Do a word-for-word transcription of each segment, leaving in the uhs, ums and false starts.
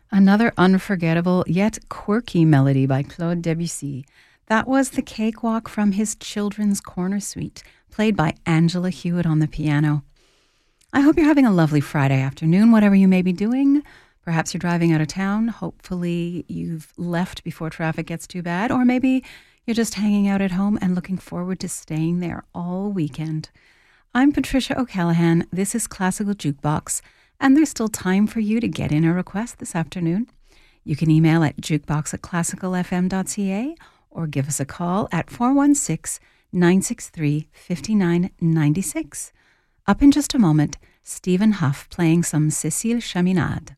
Another unforgettable yet quirky melody by Claude Debussy. That was the Cakewalk from his Children's Corner Suite, played by Angela Hewitt on the piano. I hope you're having a lovely Friday afternoon, whatever you may be doing. Perhaps you're driving out of town. Hopefully you've left before traffic gets too bad, or maybe you're just hanging out at home and looking forward to staying there all weekend. I'm Patricia O'Callaghan. This is Classical Jukebox, and there's still time for you to get in a request this afternoon. You can email at jukebox at classical f m dot c a or give us a call at four one six, nine six three, five nine nine six. Up in just a moment, Stephen Huff playing some Cécile Chaminade.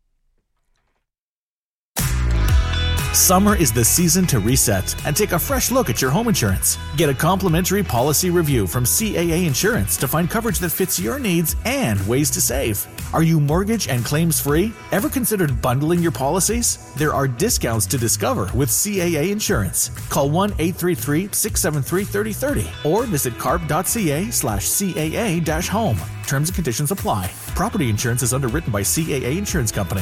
Summer is the season to reset and take a fresh look at your home insurance. Get a complimentary policy review from C A A Insurance to find coverage that fits your needs and ways to save. Are you mortgage and claims free? Ever considered bundling your policies? There are discounts to discover with C A A Insurance. Call one eight three three, six seven three, three zero three zero or visit carp.ca slash CAA dash home. Terms and conditions apply. Property insurance is underwritten by C A A Insurance Company.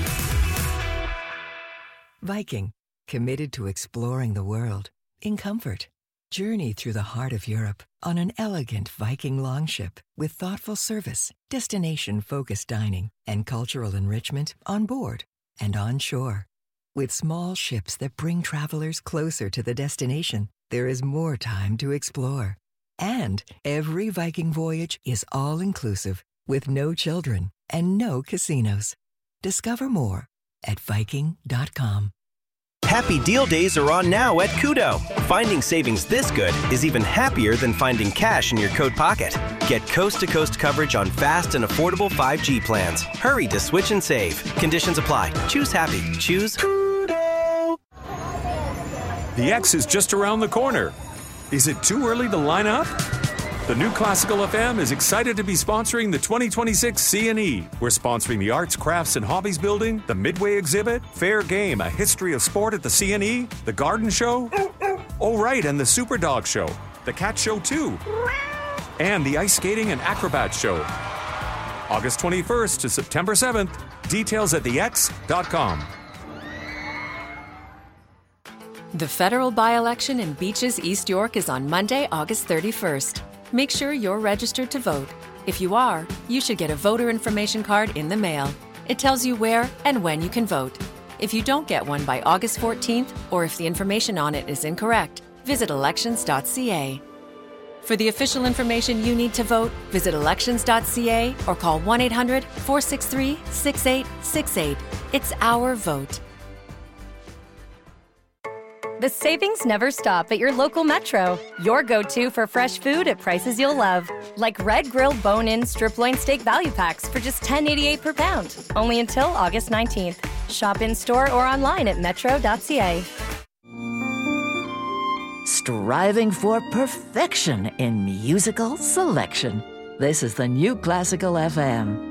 Viking, committed to exploring the world in comfort. Journey through the heart of Europe on an elegant Viking longship with thoughtful service, destination-focused dining, and cultural enrichment on board and on shore. With small ships that bring travelers closer to the destination, there is more time to explore. And every Viking voyage is all-inclusive with no children and no casinos. Discover more at viking dot com. Happy Deal Days are on now at Koodo. Finding savings this good is even happier than finding cash in your coat pocket. Get coast-to-coast coverage on fast and affordable five G plans. Hurry to switch and save. Conditions apply. Choose happy. Choose Koodo. The X is just around the corner. Is it too early to line up? The new Classical F M is excited to be sponsoring the twenty twenty-six C N E. We're sponsoring the Arts, Crafts, and Hobbies Building, the Midway Exhibit, Fair Game, a history of sport at the C N E, the Garden Show, oh right, and the Super Dog Show, the Cat Show too, and the Ice Skating and Acrobat Show. August twenty-first to September seventh. Details at the x dot com. The federal by-election in Beaches, East York is on Monday, August thirty-first. Make sure you're registered to vote. If you are, you should get a voter information card in the mail. It tells you where and when you can vote. If you don't get one by August fourteenth, or if the information on it is incorrect, visit elections dot c a. For the official information you need to vote, visit elections dot c a or call one eight hundred, four six three, six eight six eight. It's our vote. The savings never stop at your local Metro. Your go-to for fresh food at prices you'll love. Like Red Grill Bone-In Strip Loin Steak Value Packs for just ten eighty-eight per pound. Only until August nineteenth. Shop in-store or online at metro dot c a. Striving for perfection in musical selection. This is the new Classical F M.